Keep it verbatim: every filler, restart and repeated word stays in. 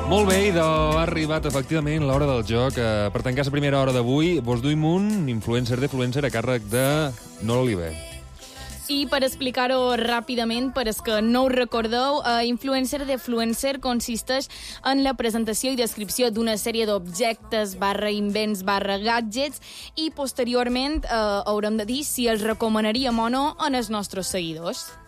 Molt bé, idò, ha arribat efectivament l'hora del joc. Eh, per tancar la primera hora d'avui, vos duim un influencer de influencer a càrrec de Nora Oliver. I per explicar-ho ràpidament, per als que no ho recordeu, uh, influencer de influencer consisteix en la presentació i descripció d'una sèrie d'objectes barra invents barra gadgets i posteriorment uh, haurem de dir si els recomanaríem o no en els nostres seguidors.